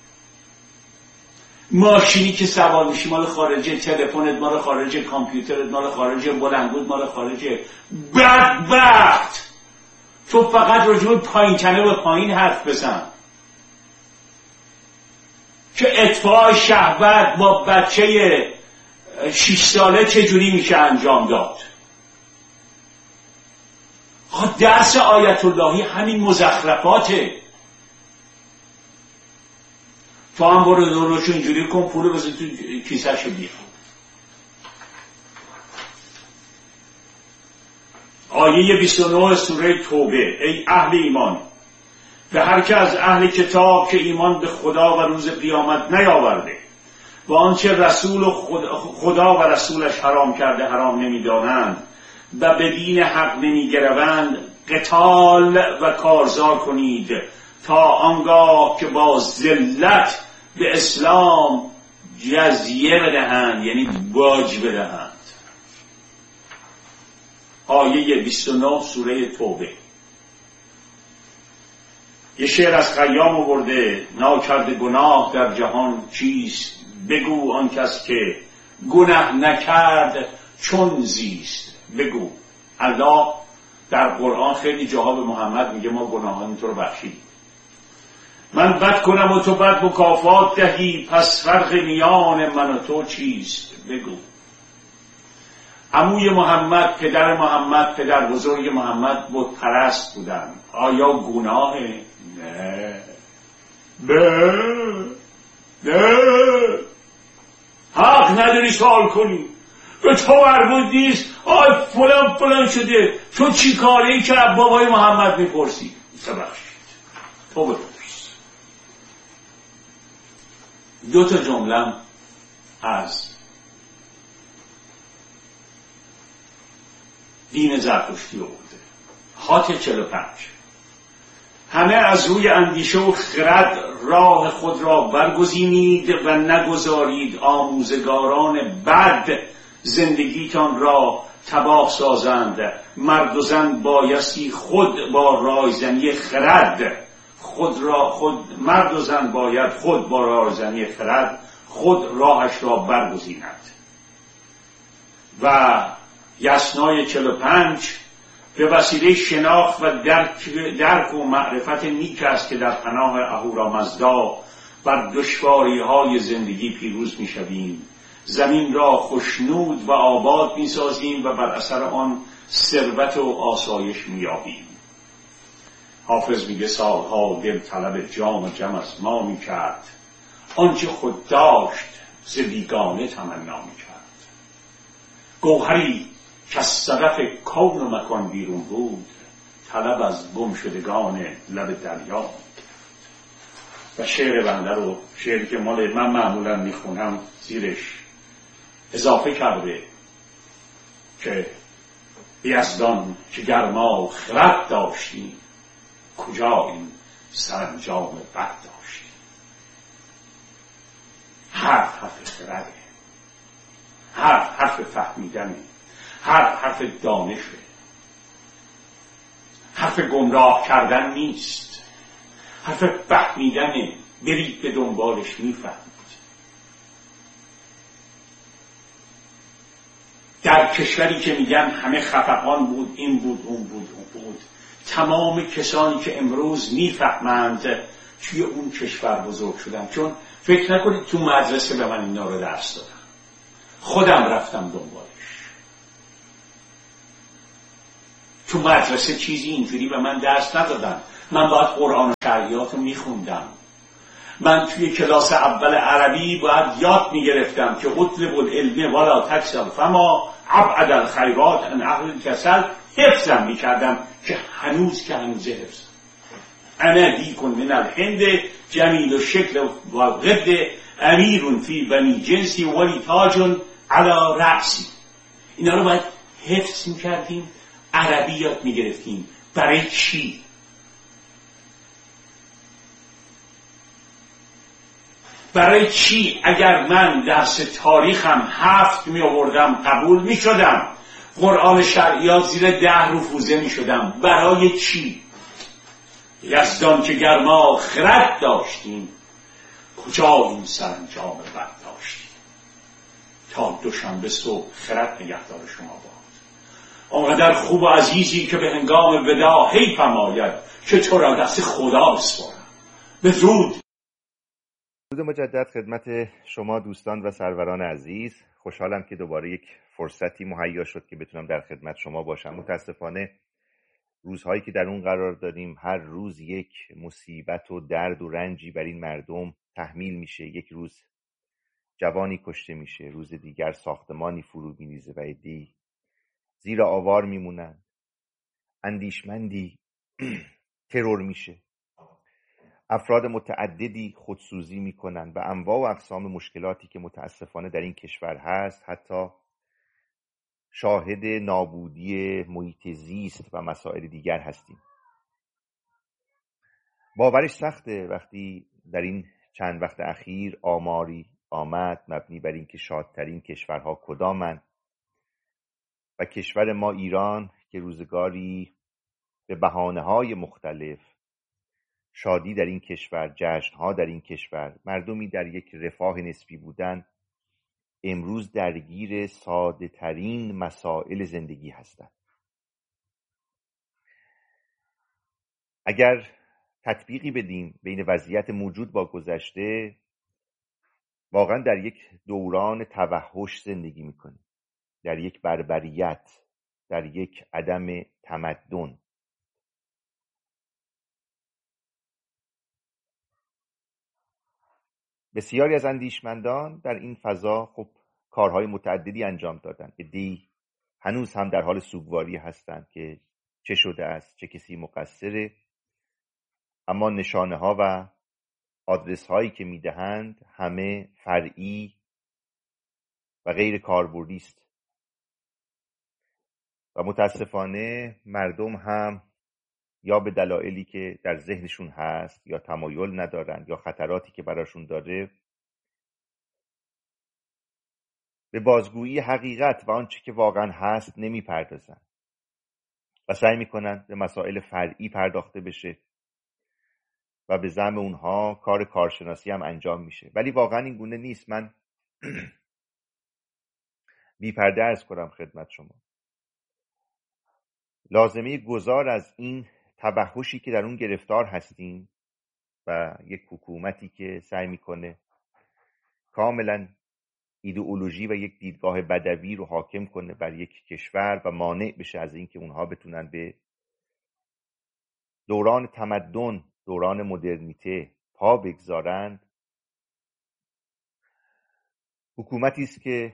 ماشینی که سوار میشی مال خارجه، تلفنت مال خارجه، کامپیوترت مال خارجه، بلندگوت مال خارجه. بدبخت تو فقط راجع به پایین تنه و پایین حرف بزن که اطفاء شهوت با بچه 6 ساله چجوری میشه انجام داد. درس آیت اللهی همین مزخرفاته. تو هم برو دورشو اینجوری کن، پولو بذار تو کیسه‌شو بیار. آیه 29 سوره توبه: ای اهل ایمان، به هر که از اهل کتاب که ایمان به خدا و روز قیامت نیاورده و آنچه رسول و خدا و رسولش حرام کرده حرام نمی‌دانند و به دین حق نمی‌گروند، قتال و کارزار کنید تا آنگاه که با ذلت به اسلام جزیه بدهند، یعنی باج بدهند. آیه 29 سوره توبه. یه شعر از خیام آورده: ناکرده گناه در جهان چیست، بگو آن کس که گناه نکرد چون زیست. بگو. الله در قرآن خیلی جاها به محمد میگه ما گناهان تو رو بخشیدیم. من بد کنم و تو بد مکافات دهی، پس فرق میان من و تو چیست. بگو. عموی محمد، پدر محمد، پدر بزرگ محمد بت پرست بودن. آیا گناهه؟ نه. حق نداری سوال کنی. به تو مربوط نیست. آی فلان شده، تو چی کاری که بابای محمد میپرسی؟ ببخشید تو بپرس. 2 جمله از دین زرتشتی آورده. هات 45: همه از روی اندیشه و خرد راه خود را برگزینید و نگذارید آموزگاران بد زندگیتان را تباه سازند. مرد و زن بایستی خود با رایزنی خرد مرد و زن باید خود با رایزنی خرد خود راهش را برگزیند. و یسنای 45: به وسیله شناخت و درک و معرفت نیک است که در پناه اهورامزدا بر دشواری‌های زندگی پیروز می‌شویم، زمین را خوشنود و آباد می‌سازیم و بر اثر آن ثروت و آسایش می‌یابیم. حافظ میگه سالها دل طلب جام جم از ما می‌کرد، آنچه خود داشت ز بیگانه تمنا می‌کرد. گوهری که از صدف کون و مکان بیرون بود، طلب از گم شدگان لب دریا. و شعر بنده رو، شعری که مال من معمولا میخونم، زیرش اضافه کرده که یزدان که گرما خرد داشتی، کجا این سرانجام بد داشتی. حرف خرده، حرف فهمیدنه، حرف دانشه، حرف گمراه کردن نیست، حرف فهمیدنه. برید به دنبالش میفهمید. در کشوری که میگن همه خفقان بود، این بود اون بود، تمام کسانی که امروز میفهمند توی اون کشور بزرگ شدن. چون فکر نکنید تو مدرسه به من اینا رو درس دادن، خودم رفتم دنبالش. تو مدرسه چیزی اینجوری به من درس ندادن. من باید قرآن و شریعت رو میخوندم. من توی کلاس اول عربی باید یاد میگرفتم که اطلب العلم ولا تکسل فما ابعد الخیرات عن اهل الکسل. حفظم میکردم که هنوز حفظ. انا دیک من الهند جمیل الشکل و القد امیر فی بنی جنسی ولی تاج علی رأسی. اینا رو باید حفظ میکردیم، عربی یاد میگرفتیم. برای چی؟ برای چی اگر من درس تاریخم 7 می آوردم قبول می شدم، قرآن شرعیات زیر 10 رفوزه می شدم؟ برای چی؟ یزدان که گرما خرد داشتیم، کجا این سرانجام بد داشتیم؟ تا دوشنبه صبح خرد نگهدار شما باد. آنقدر خوب و عزیزی که به هنگام ودا حیفم آید که تو را دست خدا بسپارم. بدرود. درود مجدد خدمت شما دوستان و سروران عزیز. خوشحالم که دوباره یک فرصتی مهیا شد که بتونم در خدمت شما باشم. متاسفانه روزهایی که در اون قرار داریم، هر روز یک مصیبت و درد و رنجی بر این مردم تحمیل میشه. یک روز جوانی کشته میشه، روز دیگر ساختمانی فرو میریزه و عده‌ای زیر آوار میمونن، اندیشمندی ترور میشه، افراد متعددی خودسوزی میکنن و انواع و اقسام مشکلاتی که متاسفانه در این کشور هست. حتی شاهد نابودی محیط زیست و مسائل دیگر هستیم. باورش سخته وقتی در این چند وقت اخیر آماری آمد مبنی بر این که شادترین کشورها کدامند و کشور ما ایران که روزگاری به بهانه‌های مختلف شادی در این کشور، جشن‌ها در این کشور، مردمی در یک رفاه نسبی بودن، امروز درگیر ساده ترین مسائل زندگی هستند. اگر تطبیقی بدیم بین وضعیت موجود با گذشته، واقعا در یک دوران توحش زندگی میکنیم، در یک بربریت، در یک عدم تمدن. بسیاری از اندیشمندان در این فضا خب کارهای متعددی انجام دادن. عده‌ای هنوز هم در حال سوگواری هستند که چه شده است، چه کسی مقصره، اما نشانه ها و آدرس هایی که میدهند همه فرعی و غیر کاربردی است و متاسفانه مردم هم یا به دلایلی که در ذهنشون هست یا تمایل ندارند یا خطراتی که براشون داره به بازگویی حقیقت و آنچه که واقعا هست نمیپردازن و سعی میکنن به مسائل فرعی پرداخته بشه و به زعم اونها کار کارشناسی هم انجام میشه، ولی واقعا این گونه نیست. من بی پرده عرض کنم خدمت شما، لازمه گذار از این تبحشی که در اون گرفتار هستیم و یک حکومتی که سعی میکنه کاملا ایدئولوژی و یک دیدگاه بدوی رو حاکم کنه بر یک کشور و مانع بشه از اینکه اونها بتونن به دوران تمدن، دوران مدرنیته پا بگذارند. حکومتی است که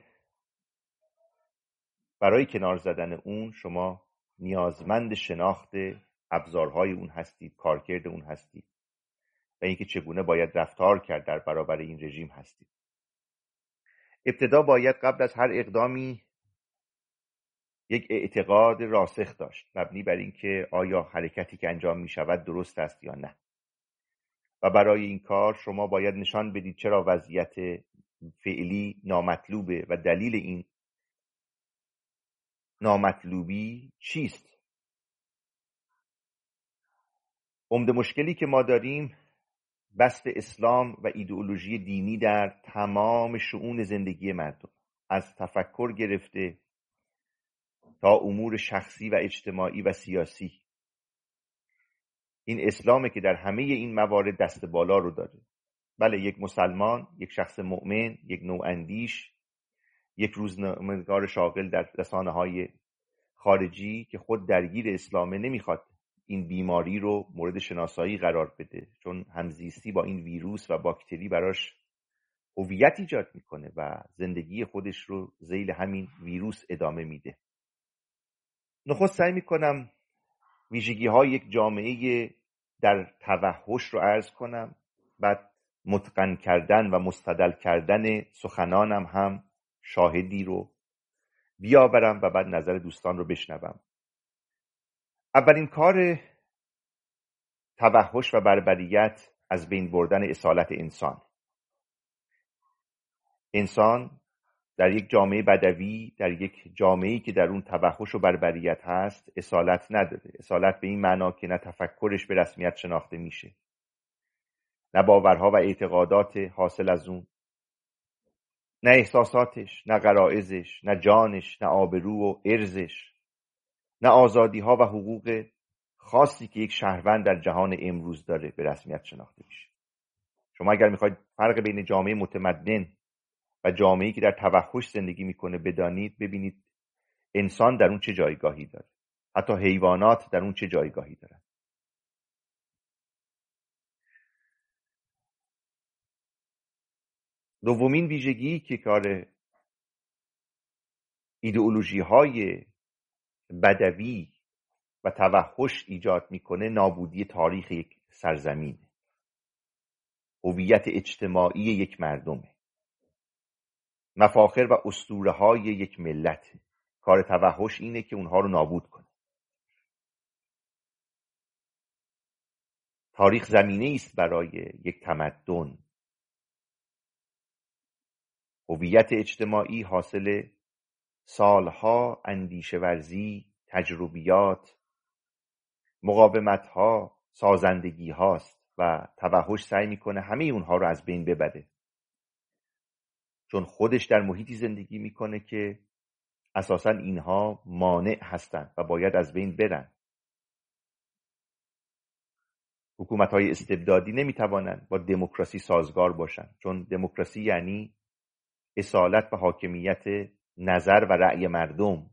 برای کنار زدن اون شما نیازمند شناخت ابزارهای اون هستید، کارکرد اون هستید و اینکه چگونه باید رفتار کرد در برابر این رژیم هستید. ابتدا باید قبل از هر اقدامی یک اعتقاد راسخ داشت مبنی بر اینکه آیا حرکتی که انجام می شود درست است یا نه، و برای این کار شما باید نشان بدید چرا وضعیت فعلی نامطلوبه و دلیل این نامطلوبی چیست. عمده مشکلی که ما داریم بسط اسلام و ایدئولوژی دینی در تمام شؤون زندگی مردم، از تفکر گرفته تا امور شخصی و اجتماعی و سیاسی. این اسلامه که در همه این موارد دست بالا رو داره. بله، یک مسلمان، یک شخص مؤمن، یک نواندیش، یک روزنامه‌نگار شاغل در رسانه‌های خارجی که خود درگیر اسلامه نمیخواد این بیماری رو مورد شناسایی قرار بده، چون همزیستی با این ویروس و باکتری براش هویت ایجاد میکنه و زندگی خودش رو ذیل همین ویروس ادامه میده. نخست سعی میکنم ویژگی های یک جامعه در توحش رو عرض کنم، بعد متقن کردن و مستدل کردن سخنانم هم شاهدی رو بیاورم و بعد نظر دوستان رو بشنوم. اولین کار توحش و بربریت از بین بردن اصالت انسان. انسان در یک جامعه بدوی، در یک جامعه‌ای که در اون توحش و بربریت هست، اصالت نداره. اصالت به این معنا که نه تفکرش به رسمیت شناخته میشه، نه باورها و اعتقادات حاصل از اون، نه احساساتش، نه غرایزش، نه جانش، نه آبرو و ارزش، نه آزادی‌ها و حقوق خاصی که یک شهروند در جهان امروز داره به رسمیت شناخته میشه. شما اگر میخواید فرق بین جامعه متمدن و جامعه‌ای که در توحش زندگی میکنه بدانید، ببینید انسان در اون چه جایگاهی داره، حتی حیوانات در اون چه جایگاهی دارن. دومین ویژگی که کار ایدئولوژی‌های بدوی و توحش ایجاد میکنه نابودی تاریخ یک سرزمین، هویت اجتماعی یک مردمه، مفاخر و اسطوره‌های یک ملت. کار توحش اینه که اونها رو نابود کنه. تاریخ زمینه است برای یک تمدن. هویت اجتماعی حاصل سالها اندیشه ورزی، تجربیات، مقاومت‌ها، سازندگی هاست و توحش سعی میکنه همه اونها رو از بین ببره، چون خودش در محیطی زندگی میکنه که اساساً اینها مانع هستند و باید از بین برن. حکومت‌های استبدادی نمیتوانند با دموکراسی سازگار باشند، چون دموکراسی یعنی اصالت و حاکمیت نظر و رأی مردم.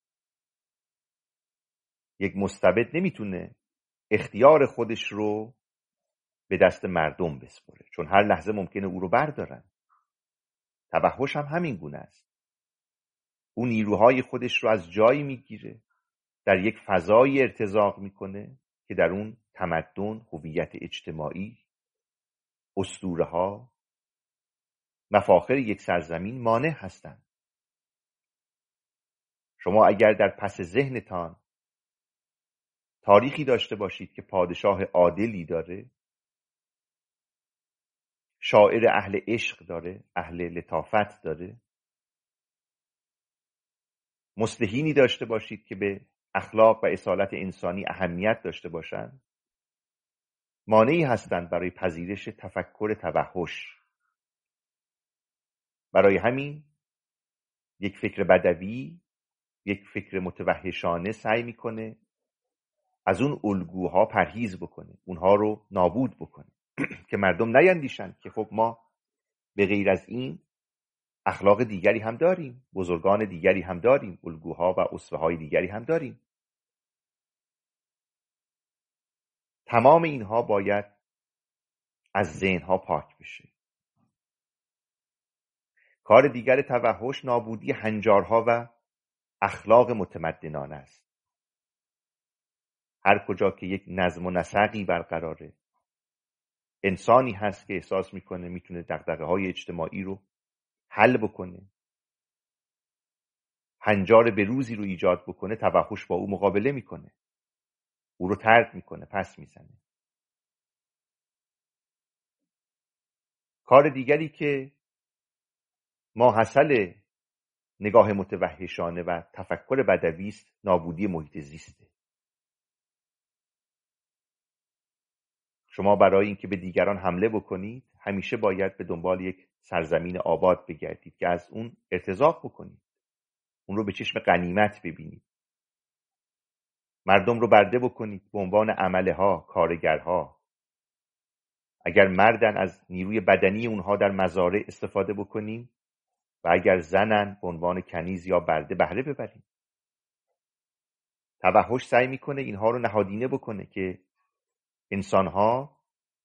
یک مستبد نمیتونه اختیار خودش رو به دست مردم بسپره، چون هر لحظه ممکنه او رو بردارن. توحش هم همین گونه است. او نیروهای خودش رو از جایی میگیره، در یک فضایی ارتزاق میکنه که در اون تمدن، هویت اجتماعی، اسطوره‌ها، مفاخر یک سرزمین مانع هستند. شما اگر در پس ذهنتان تاریخی داشته باشید که پادشاه عادلی داره، شاعر اهل عشق داره، اهل لطافت داره، مصلحینی داشته باشید که به اخلاق و اصالت انسانی اهمیت داشته باشند، مانعی هستند برای پذیرش تفکر توحش. برای همین یک فکر بدوی، یک فکر متوحشانه سعی میکنه از اون الگوها پرهیز بکنه، اونها رو نابود بکنه که مردم نیندیشن که خب ما به غیر از این اخلاق دیگری هم داریم، بزرگان دیگری هم داریم، الگوها و اسوه‌های دیگری هم داریم. تمام اینها باید از ذهنها پاک بشه. کار دیگر توحش نابودی هنجارها و اخلاق متمدنانه است. هر کجا که یک نظم و نسقی برقراره، انسانی هست که احساس میکنه میتونه دغدغه‌های اجتماعی رو حل بکنه، هنجار بروزی رو ایجاد بکنه، توحش با او مقابله میکنه، او رو طرد میکنه، پس میزنه. کار دیگری که ماحصل نگاه متوحشانه و تفکر بدوی است، نابودی محیط زیسته. شما برای اینکه به دیگران حمله بکنید همیشه باید به دنبال یک سرزمین آباد بگردید که از اون ارتزاق بکنید، اون رو به چشم غنیمت ببینید، مردم رو برده بکنید به عنوان عمله ها، کارگرها. اگر مردن از نیروی بدنی اونها در مزارع استفاده بکنیم و اگر زنن به عنوان کنیز یا برده بهره ببریم. توحش سعی میکنه اینها رو نهادینه بکنه که انسانها